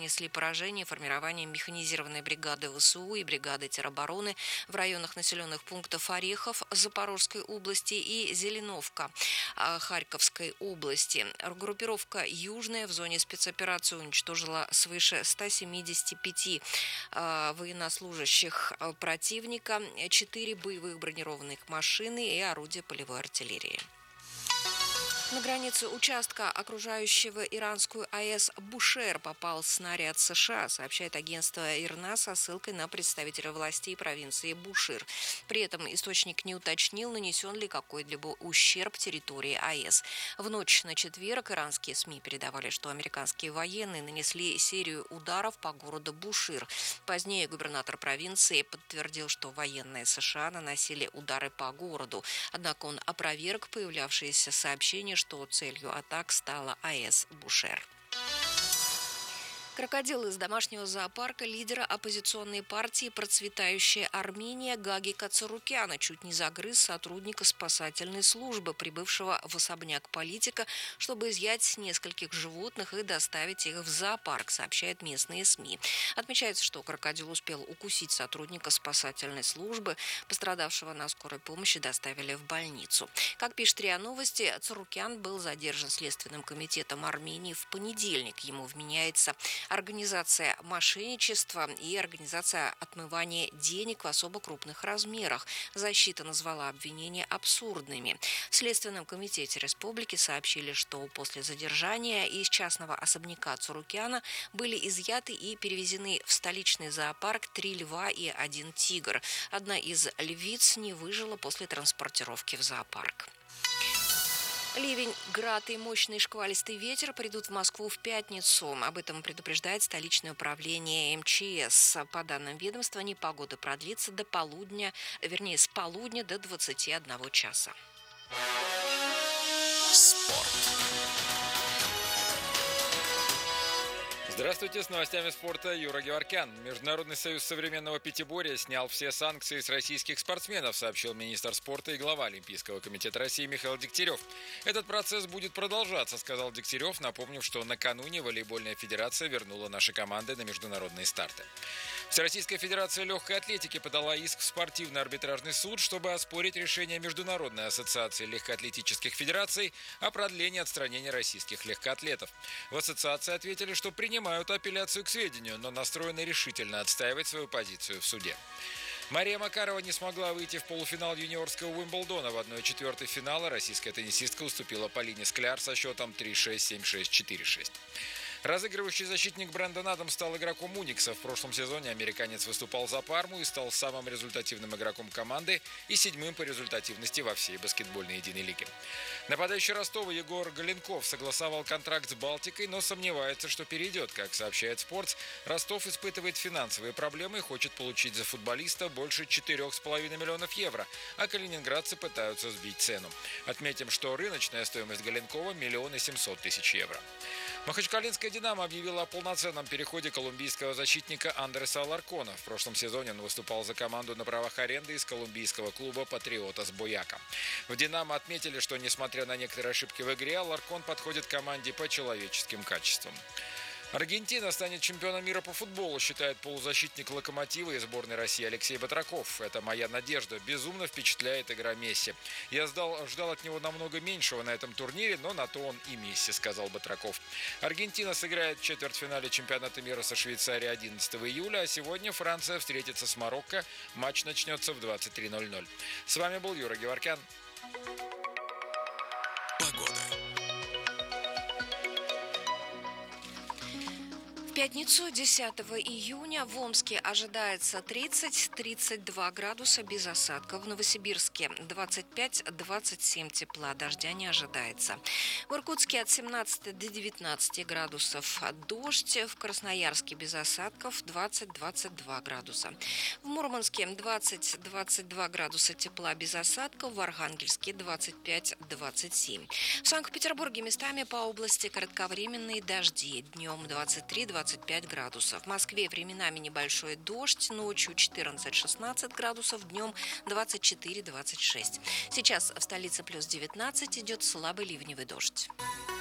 понесли поражение формирования механизированной бригады ВСУ и бригады теробороны в районах населенных пунктов Орехов Запорожской области и Зеленовка Харьковской области. Группировка «Южная» в зоне спецоперации уничтожила свыше 175 военнослужащих противника, 4 боевых бронированных машины и орудия полевой артиллерии. На границе участка, окружающего иранскую АЭС Бушер, попал снаряд США, сообщает агентство ИРНА со ссылкой на представителя властей провинции Бушир. При этом источник не уточнил, нанесен ли какой-либо ущерб территории АЭС. В ночь на четверг иранские СМИ передавали, что американские военные нанесли серию ударов по городу Бушир. Позднее губернатор провинции подтвердил, что военные США наносили удары по городу. Однако он опроверг появлявшиеся сообщения, что целью атак стала АЭС Бушер. Крокодил из домашнего зоопарка лидера оппозиционной партии «Процветающая Армения» Гаги Кацурукяна чуть не загрыз сотрудника спасательной службы, прибывшего в особняк политика, чтобы изъять нескольких животных и доставить их в зоопарк, сообщают местные СМИ. Отмечается, что крокодил успел укусить сотрудника спасательной службы. Пострадавшего на скорой помощи доставили в больницу. Как пишет РИА Новости, Цурукян был задержан Следственным комитетом Армении в понедельник. Ему вменяется организация мошенничества и организация отмывания денег в особо крупных размерах. Защита назвала обвинения абсурдными. В Следственном комитете республики сообщили, что после задержания из частного особняка Цурукяна были изъяты и перевезены в столичный зоопарк 3 льва и 1 тигр. Одна из львиц не выжила после транспортировки в зоопарк. Ливень, град и мощный шквалистый ветер придут в Москву в пятницу. Об этом предупреждает столичное управление МЧС. По данным ведомства, непогода продлится до полудня, с полудня до 21 часа. Спорт. Здравствуйте, с новостями спорта Юра Геворкян. Международный союз современного пятиборья снял все санкции с российских спортсменов, сообщил министр спорта и глава Олимпийского комитета России Михаил Дегтярев. Этот процесс будет продолжаться, сказал Дегтярев, напомнив, что накануне волейбольная федерация вернула наши команды на международные старты. Всероссийская федерация легкой атлетики подала иск в спортивный арбитражный суд, чтобы оспорить решение Международной ассоциации легкоатлетических федераций о продлении отстранения российских легкоатлетов. В ассоциации ответили, что принимают апелляцию к сведению, но настроены решительно отстаивать свою позицию в суде. Мария Макарова не смогла выйти в полуфинал юниорского Уимблдона. В 1/4 финала российская теннисистка уступила Полине Скляр со счетом 3-6, 7-6, 4-6. Разыгрывающий защитник Брэндон Адамс стал игроком Уникса. В прошлом сезоне американец выступал за Парму и стал самым результативным игроком команды и 7-м по результативности во всей баскетбольной единой лиге. Нападающий Ростова Егор Галенков согласовал контракт с Балтикой, но сомневается, что перейдет. Как сообщает «Спортс», Ростов испытывает финансовые проблемы и хочет получить за футболиста больше 4,5 миллионов евро, а калининградцы пытаются сбить цену. Отметим, что рыночная стоимость Галенкова – 1 700 000 евро. Махачкалинская «Динамо» объявила о полноценном переходе колумбийского защитника Андреса Аларкона. В прошлом сезоне он выступал за команду на правах аренды из колумбийского клуба «Патриотас Бояка». В «Динамо» отметили, что, несмотря на некоторые ошибки в игре, Аларкон подходит команде по человеческим качествам. Аргентина станет чемпионом мира по футболу, считает полузащитник «Локомотива» и сборной России Алексей Батраков. Это моя надежда. Безумно впечатляет игра Месси. Я ждал от него намного меньшего на этом турнире, но на то он и Месси, сказал Батраков. Аргентина сыграет в четвертьфинале чемпионата мира со Швейцарией 11 июля, а сегодня Франция встретится с Марокко. Матч начнется в 23:00. С вами был Юра Геворкян. В пятницу, 10 июня, в Омске ожидается 30-32 градуса без осадков. В Новосибирске 25-27 тепла, дождя не ожидается. В Иркутске от 17 до 19 градусов дождь. В Красноярске без осадков 20-22 градуса. В Мурманске 20-22 градуса тепла без осадков. В Архангельске 25-27. В Санкт-Петербурге местами по области кратковременные дожди. Днем 23-25 градусов. В Москве временами небольшой дождь, ночью 14-16 градусов, днем 24-26. Сейчас в столице плюс 19, идет слабый ливневый дождь.